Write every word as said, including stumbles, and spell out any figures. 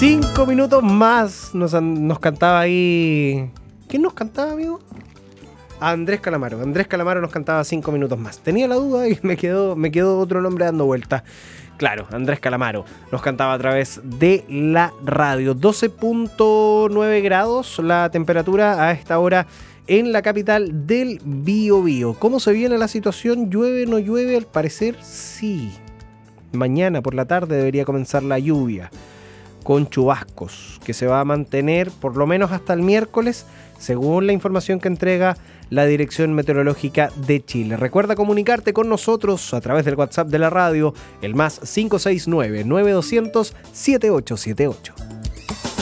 Cinco minutos más nos, nos cantaba ahí. ¿Quién nos cantaba, amigo? Andrés Calamaro. Andrés Calamaro nos cantaba cinco minutos más. Tenía la duda y me quedó, me quedó otro nombre dando vuelta. Claro, Andrés Calamaro nos cantaba a través de la radio. doce punto nueve grados la temperatura a esta hora en la capital del Biobío. ¿Cómo se viene la situación? ¿Llueve, no llueve? Al parecer sí. Mañana por la tarde debería comenzar la lluvia con chubascos que se va a mantener por lo menos hasta el miércoles, según la información que entrega la Dirección Meteorológica de Chile. Recuerda comunicarte con nosotros a través del WhatsApp de la radio, el más cinco seis nueve, nueve dos cero cero, siete ocho siete ocho.